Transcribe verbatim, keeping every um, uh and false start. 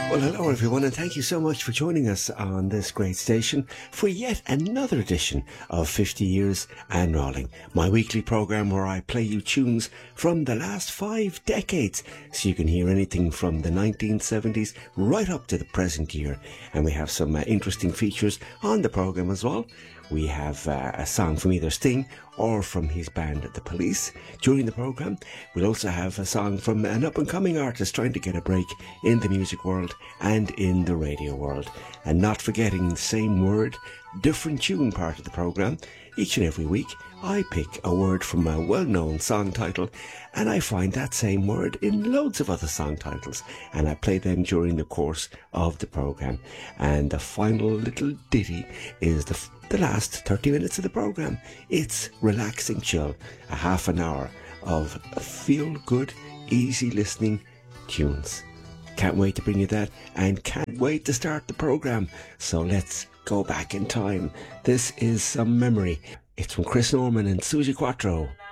Well, hello everyone, and thank you so much for joining us on this great station for yet another edition of fifty years and Rolling, my weekly programme where I play you tunes from the last five decades, so you can hear anything from the nineteen seventies right up to the present year. And we have some uh, interesting features on the programme as well. We have uh, a song from either Sting or from his band The Police during the programme. We'll also have a song from an up-and-coming artist trying to get a break in the music world and in the radio world. And not forgetting the same word, different tune part of the programme. Each and every week I pick a word from a well-known song title and I find that same word in loads of other song titles and I play them during the course of the programme. And the final little ditty is the the last thirty minutes of the programme. It's relaxing chill, a half an hour of feel-good, easy listening tunes. Can't wait to bring you that and can't wait to start the programme. So let's go back in time. This is some memory. It's from Chris Norman and Susie Quattro.